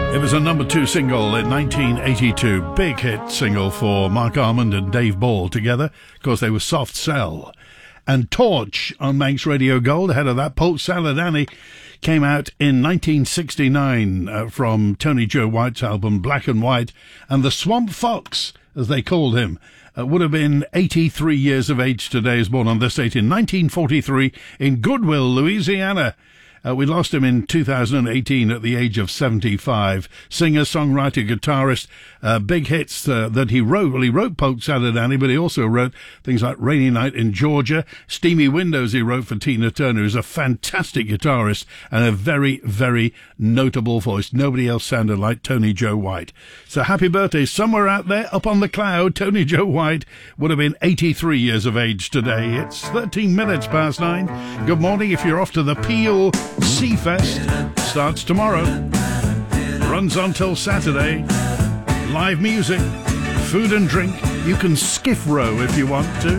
It was a number 2 single in 1982. Big hit single for Mark Armand and Dave Ball together. Of course, they were Soft Cell. And Torch on Manx Radio Gold. Ahead of that, Polk Salad Annie came out in 1969 from Tony Joe White's album Black and White. And the Swamp Fox, as they called him, would have been 83 years of age today. He was born on this date in 1943 in Goodwill, Louisiana. We lost him in 2018 at the age of 75. Singer, songwriter, guitarist, big hits that he wrote. Well, he wrote Polk Salad Annie, but he also wrote things like Rainy Night in Georgia. Steamy Windows he wrote for Tina Turner. He's a fantastic guitarist and a very, very notable voice. Nobody else sounded like Tony Joe White. So happy birthday somewhere out there up on the cloud. Tony Joe White would have been 83 years of age today. It's 13 minutes past 9. Good morning if you're off to the Peel Seafest. Starts tomorrow, runs until Saturday. Live music, food and drink. You can skiff row if you want to.